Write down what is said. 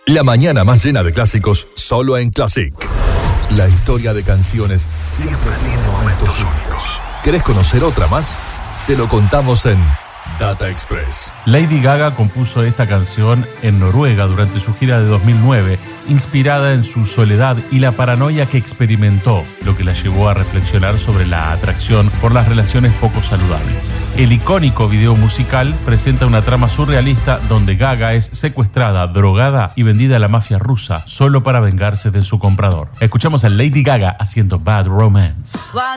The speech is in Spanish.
La mañana más llena de clásicos, solo en Classic. La historia de canciones siempre tiene momentos únicos. ¿Querés conocer otra más? Te lo contamos en Data Express. Lady Gaga compuso esta canción en Noruega durante su gira de 2009, inspirada en su soledad y la paranoia que experimentó, lo que la llevó a reflexionar sobre la atracción por las relaciones poco saludables. El icónico video musical presenta una trama surrealista donde Gaga es secuestrada, drogada y vendida a la mafia rusa solo para vengarse de su comprador. Escuchamos a Lady Gaga haciendo Bad Romance.